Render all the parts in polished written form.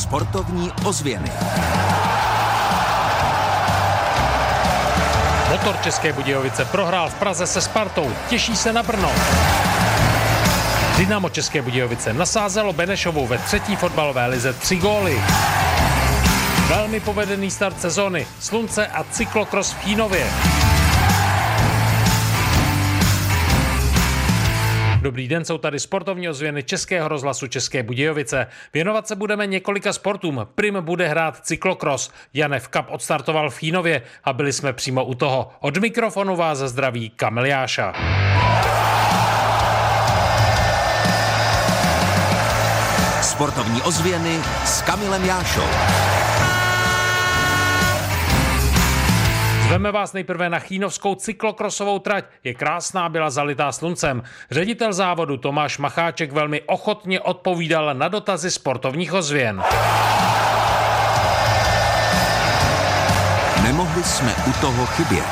Sportovní ozvěny. Motor České Budějovice prohrál v Praze se Spartou, těší se na Brno. Dynamo České Budějovice nasázelo Benešovou ve 3. fotbalové lize 3 góly. Velmi povedený start sezóny, slunce a cyklokros v Chýnově. Dobrý den, jsou tady sportovní ozvěny Českého rozhlasu České Budějovice. Věnovat se budeme několika sportům. Prim bude hrát cyklokros. Janef Cup odstartoval v Chýnově a byli jsme přímo u toho. Od mikrofonu vás zdraví Kamil Jáša. Sportovní ozvěny s Kamilem Jášou. Zveme vás nejprve na chýnovskou cyklokrosovou trať. Je krásná, byla zalitá sluncem. Ředitel závodu Tomáš Macháček velmi ochotně odpovídal na dotazy sportovních ozvěn. Nemohli jsme u toho chybět.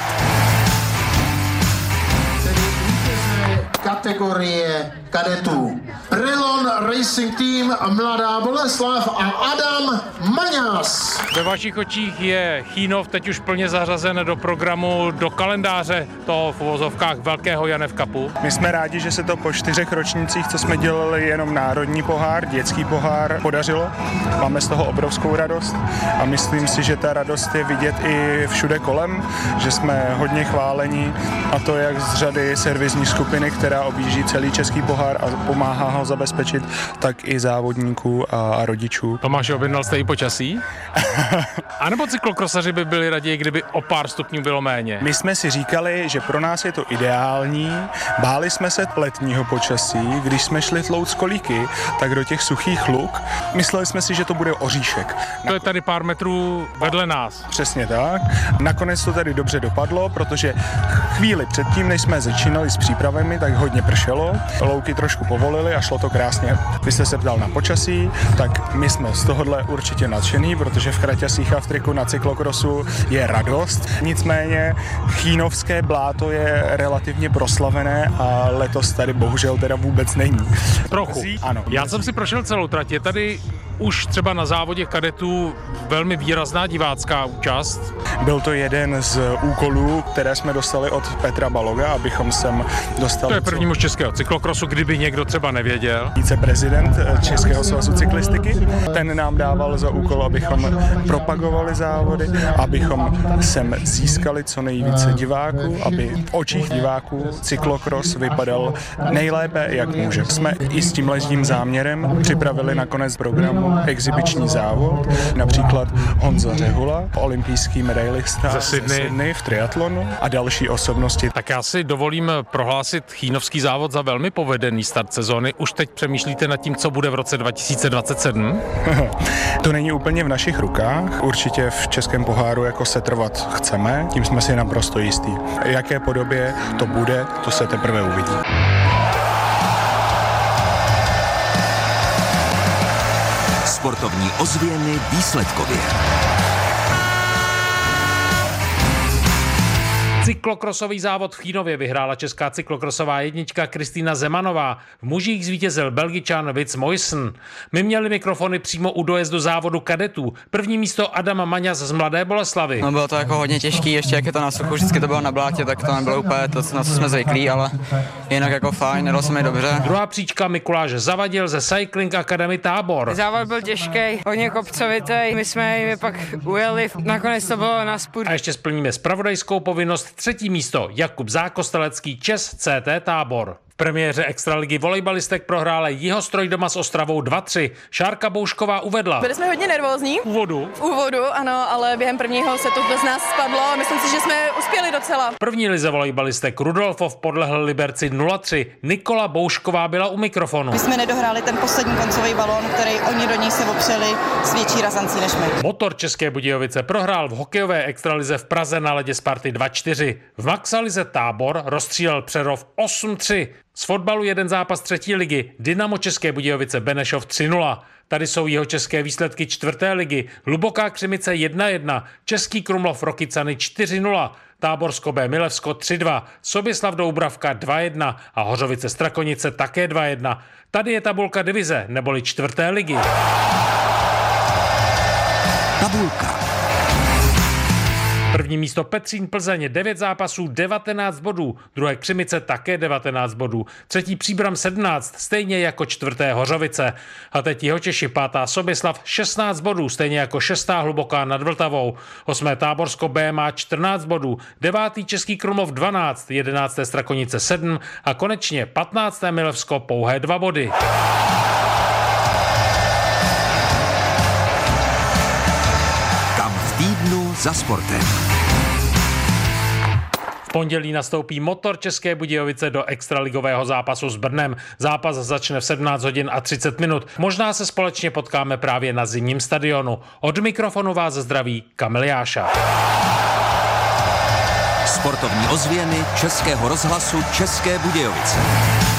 Kategorie kadetů. Brilon Racing Team Mladá Boleslav a Adam Maňas. Ve vašich očích je Chýnov teď už plně zařazen do programu, do kalendáře toho v uvozovkách velkého Janef Cupu. My jsme rádi, že se to po 4 ročnících, co jsme dělali jenom národní pohár, dětský pohár, podařilo. Máme z toho obrovskou radost a myslím si, že ta radost je vidět i všude kolem, že jsme hodně chváleni, a to jak z řady servisní skupiny, která objíždí celý český pohár a pomáhá ho zabezpečit, tak i závodníků a rodičů. Tomáš, objednal jste i počasí? A nebo cyklokrosaři by byli raději, kdyby o pár stupňů bylo méně? My jsme si říkali, že pro nás je to ideální. Báli jsme se letního počasí, když jsme šli tlout z kolíky, tak do těch suchých luk. Mysleli jsme si, že to bude oříšek. To je tady pár metrů vedle nás. Přesně tak. Nakonec to tady dobře dopadlo, protože chvíli předtím, než jsme začínali s přípravami, tak hodně pršelo. Louky trošku povolily a šlo to krásně. Vy jste se ptal na počasí, tak my jsme z tohohle určitě nadšený, protože v kraťasích a v triku na cyklokrosu je radost. Nicméně chýnovské bláto je relativně proslavené a letos tady bohužel teda vůbec není. Trochu. Ano. Já jsem si prošel celou trať. Je tady už třeba na závodě kadetů velmi výrazná divácká účast. Byl to jeden z úkolů, které jsme dostali od Petra Baloga, abychom sem dostali. To je první muž českého cyklokrosu, kdyby někdo třeba nevěděl. Viceprezident Českého svazu cyklistiky. Ten nám dával za úkol, abychom propagovali závody, abychom sem získali co nejvíce diváků, aby v očích diváků cyklokros vypadal nejlépe, jak může. Jsme i s tímhle záměrem připravili na konec programu exibiční závod, například Honza Řehula, olympijský medailista ze Sydney v triatlonu a další osobnosti. Tak já si dovolím prohlásit chýnovský závod za velmi povedený start sezóny. Už teď přemýšlíte nad tím, co bude v roce 2027? To není úplně v našich rukách. Určitě v českém poháru jako setrvat chceme, tím jsme si naprosto jistí. Jaké podobě to bude, to se teprve uvidí. Sportovní ozvěny výsledkově. Cyklokrosový závod v Chýnově vyhrála česká cyklokrosová jednička Kristýna Zemanová. V mužích zvítězil Belgičan Vitz Moysen. My měli mikrofony přímo u dojezdu závodu kadetů. První místo Adam Maňas z Mladé Boleslavy. No, bylo to jako hodně těžký, ještě jak je to na suchu, vždycky to bylo na blátě, tak to nebylo úplně to, na co jsme zvyklí, ale jinak jako fajn, nedalo se mi dobře. Druhá příčka Mikuláš Zavadil ze Cycling Academy Tábor. Závod byl těžký, hodně kopcovitý, my jsme je pak ujeli, nakonec to bylo na spůd. A ještě splníme zpravodajskou povinnost. Třetí místo Jakub Zákostelecký, Čes CT Tábor. V premiéře extraligy volejbalistek prohrála Jihostroj doma s Ostravou 2-3. Šárka Boušková uvedla. Byli jsme hodně nervózní. V úvodu, Ano, ale během prvního setu to z nás spadlo a myslím si, že jsme uspěli docela. V první lize volejbalistek Rudolfov podlehl Liberci 0-3. Nikola Boušková byla u mikrofonu. My jsme nedohráli ten poslední koncový balón, který oni do něj se opřeli s větší razancí než my. Motor České Budějovice prohrál v hokejové extralize v Praze na ledě Sparty 2-4. V maxalize Tábor rozstřílel Přerov 8-3. Z fotbalu jeden zápas třetí ligy. Dynamo České Budějovice Benešov 3-0. Tady jsou jihočeské výsledky čtvrté ligy. Hluboká Křimice 1-1. Český Krumlov Rokycany 4-0. Táborsko B Milevsko 3-2. Soběslav Doubravka 2-1. A Hořovice Strakonice také 2-1. Tady je tabulka divize, neboli čtvrté ligy. Tabulka. První místo Petřín Plzeň, 9 zápasů, 19 bodů. Druhé Křimice také 19 bodů. Třetí Příbram 17, stejně jako čtvrté Hořovice. A teď Jihočeši, 5. Soběslav 16 bodů, stejně jako 6. Hluboká nad Vltavou. 8. Táborsko B má 14 bodů, 9. Český Krumlov 12, 11. Strakonice 7 a konečně 15. Milevsko pouhé 2 body. Kam v týdnu za sportem. V pondělí nastoupí Motor České Budějovice do extraligového zápasu s Brnem. Zápas začne v 17 hodin a 30 minut. Možná se společně potkáme právě na zimním stadionu. Od mikrofonu vás zdraví Kamil Jáša. Sportovní ozvěny Českého rozhlasu České Budějovice.